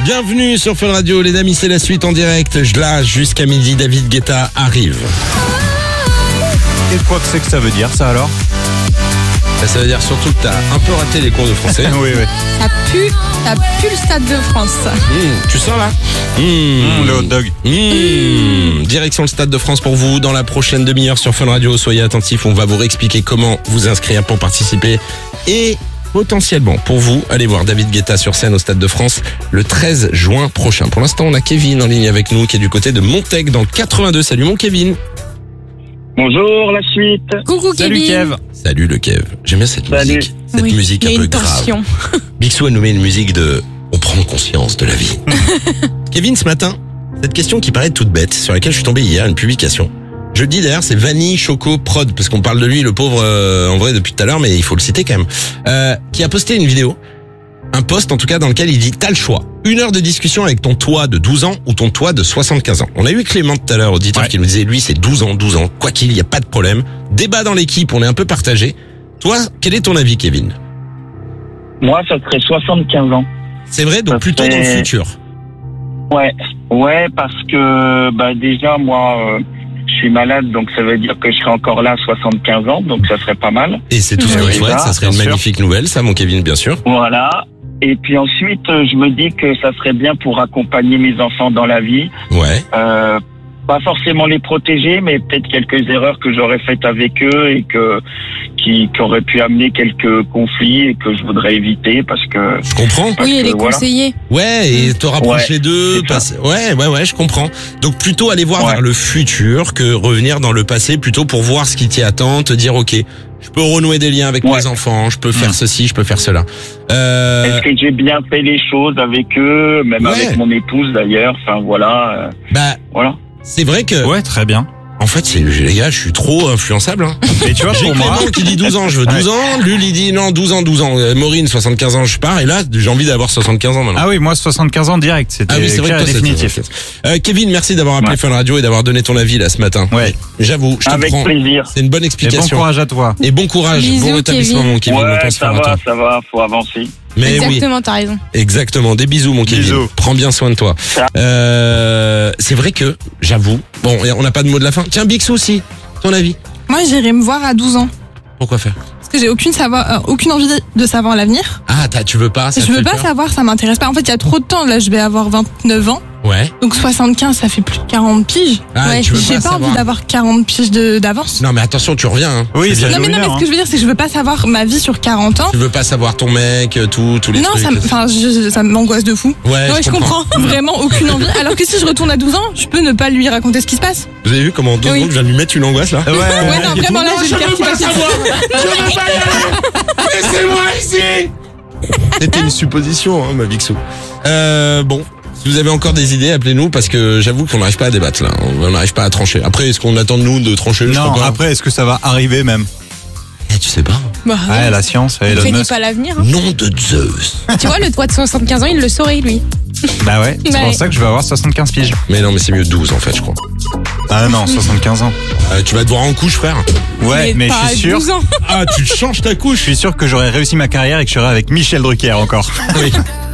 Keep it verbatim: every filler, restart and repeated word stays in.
Bienvenue sur Fun Radio, les amis, c'est la suite en direct. Là, jusqu'à midi, David Guetta arrive. Et quoi que c'est que ça veut dire, ça alors? Ça veut dire surtout que t'as un peu raté les cours de français. Oui, oui. Ça pue, ça pue le Stade de France. Mmh, tu sens là mmh. Mmh, le hot dog. Mmh. Direction le Stade de France pour vous dans la prochaine demi-heure sur Fun Radio. Soyez attentifs, on va vous réexpliquer comment vous inscrire pour participer. Et potentiellement, pour vous, allez voir David Guetta sur scène au Stade de France le treize juin prochain. Pour l'instant, on a Kevin en ligne avec nous qui est du côté de Montaigue dans le quatre-vingt-deux. Salut mon Kevin. Bonjour, la suite. Coucou Salut Kevin. Kev. Salut le Kev. J'aime bien cette Salut. musique. Cette Oui, musique il y un a peu une tension. grave. Bixou a nommé une musique de on prend conscience de la vie. Kevin, ce matin, cette question qui paraît toute bête, sur laquelle je suis tombé hier, une publication. Je le dis d'ailleurs, c'est Vanille Choco Prod, parce qu'on parle de lui, le pauvre, euh, en vrai, depuis tout à l'heure, mais il faut le citer quand même. Euh, qui a posté une vidéo, un post en tout cas, dans lequel il dit t'as le choix. Une heure de discussion avec ton toi de douze ans ou ton toi de soixante-quinze ans. On a eu Clément tout à l'heure, auditeur, Ouais. qui nous disait lui c'est douze ans, douze ans, quoi qu'il, y a pas de problème. Débat dans l'équipe, on est un peu partagé. Toi, quel est ton avis, Kevin? Moi, ça serait soixante-quinze ans. C'est vrai, donc Ça plutôt fait- dans le futur. Ouais, ouais, parce que bah déjà, moi, euh, je suis malade, donc ça veut dire que je serai encore là à soixante-quinze ans, donc ça serait pas mal. Et c'est tout ce que Oui, je souhaite, ça, ça serait bien une sûr. magnifique nouvelle, ça, mon Kevin, bien sûr. Voilà. Et puis ensuite, euh, je me dis que ça serait bien pour accompagner mes enfants dans la vie. Ouais. Euh, pas forcément les protéger, mais peut-être quelques erreurs que j'aurais faites avec eux et que qui, qui auraient pu amener quelques conflits et que je voudrais éviter parce que Je comprends. parce Oui, et que les voilà. conseillers. Ouais, et te rapprocher Ouais, d'eux. c'est passer- Ouais, ouais, ouais, je comprends. Donc plutôt aller voir Ouais. vers le futur que revenir dans le passé, plutôt pour voir ce qui t'y attend, te dire ok, je peux renouer des liens avec Ouais. mes enfants, je peux faire Mmh. ceci, je peux faire cela. Euh, Est-ce que j'ai bien fait les choses avec eux, même Ouais. avec mon épouse d'ailleurs. Enfin voilà, euh, bah, voilà. c'est vrai que, Ouais, très bien. en fait, c'est les gars, je suis trop influençable. Hein. Et tu vois, J'ai pour moi, Clément qui dit douze ans, je veux douze ans. Lui, il dit non, douze ans, douze ans. Euh, Maureen, soixante-quinze ans, je pars. Et là, j'ai envie d'avoir soixante-quinze ans maintenant. ah oui, moi soixante-quinze ans direct, c'était Ah oui, c'est vrai que clair toi, et c'est définitif. Euh, Kevin, merci d'avoir appelé Ouais. Fun Radio et d'avoir donné ton avis là ce matin. Ouais. J'avoue, je te Avec prends. plaisir. C'est une bonne Et bon explication. courage à toi. Et bon courage, Bisous, bon rétablissement Kevin. mon Kevin, on Ouais, pense ça faire un va, temps. ça va, faut avancer. Mais oui, Exactement, t'as raison. exactement, des bisous mon Kevin. Bisous. Prends bien soin de toi. Ça. Euh, c'est vrai que, j'avoue, bon, on n'a pas de mot de la fin. Tiens, Bixou aussi, ton avis? Moi, j'irai me voir à douze ans. Pourquoi faire? Parce que j'ai aucune, savoir, euh, aucune envie de savoir l'avenir. Ah, t'as, tu veux pas ça Je te veux fait pas peur savoir, ça m'intéresse pas. En fait, il y a trop de temps. Là, je vais avoir vingt-neuf ans. Ouais. Donc soixante-quinze, ça fait plus de quarante piges. Ah, Ouais, tu veux j'ai pas pas, savoir. envie d'avoir quarante piges de- d'avance. Non, mais attention, tu reviens. Hein. Oui, C'est c'est bien. Non, mais non, mais une heure, ce que je veux dire, c'est que je veux pas savoir ma vie sur quarante ans. Tu veux pas savoir ton mec, tout, tous les Non, trucs. ça, m- enfin, je- ça m'angoisse de fou. Ouais, Ouais, je je comprends. comprends. Vraiment aucune envie. Alors que si je retourne à douze ans, je peux ne pas lui raconter ce qui se passe. Vous avez vu comment en deux Oui. secondes, je viens de lui mettre une angoisse là? Ouais, Ouais, ouais. non, vraiment là, j'ai le cœur qui bat. Je veux pas y aller. Laissez-moi ici. C'était une supposition, hein, ma Bixou. Euh, bon. Si vous avez encore des idées, appelez-nous parce que j'avoue qu'on n'arrive pas à débattre là. On n'arrive pas à trancher. Après, est-ce qu'on attend de nous de trancher? Je sais Non, pas. après, est-ce que ça va arriver même? Eh, tu sais pas. Bah, Ouais, la science, ne Elon prédis Musk. pas l'avenir. Hein. Nom de Zeus. Tu vois, le toit de soixante-quinze ans, il le saurait, lui. Bah ouais, c'est Ouais. pour ça que je vais avoir soixante-quinze piges. Mais non, mais c'est mieux douze en fait, je crois. Ah non, soixante-quinze ans. Euh, tu vas te voir en couche, frère. Ouais, mais, pas je suis sûr, douze ans. Ah, tu changes ta je couche. suis sûr que j'aurais réussi ma carrière et que je serais avec Michel Drucker encore. Oui.